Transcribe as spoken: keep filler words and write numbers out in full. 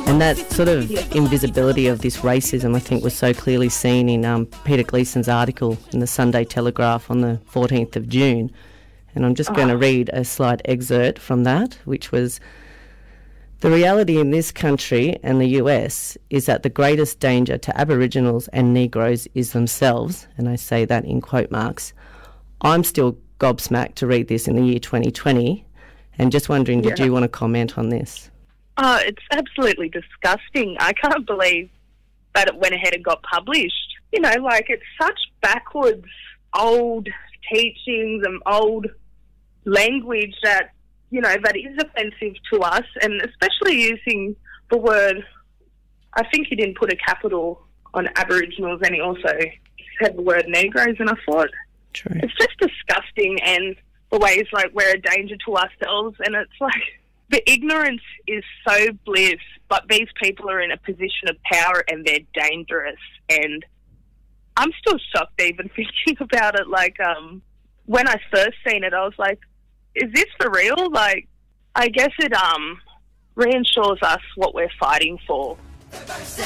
And that sort of invisibility of this racism, I think, was so clearly seen in um, Peter Gleeson's article in the Sunday Telegraph on the fourteenth of June. And I'm just oh. going to read a slight excerpt from that, which was, "The reality in this country and the U S is that the greatest danger to Aboriginals and Negroes is themselves," and I say that in quote marks. I'm still gobsmacked to read this in the year twenty twenty, and just wondering, did yeah. you want to comment on this? Oh, it's absolutely disgusting. I can't believe that it went ahead and got published. You know, like, it's such backwards old teachings and old language that, you know, that is offensive to us, and especially using the word, I think he didn't put a capital on Aboriginals, and he also said the word Negroes, and I thought, True. It's just disgusting, and the ways, like, we're a danger to ourselves, and it's like, the ignorance is so bliss, but these people are in a position of power and they're dangerous. And I'm still shocked even thinking about it. Like, um, when I first seen it, I was like, is this for real? Like, I guess it um reinsures us what we're fighting for.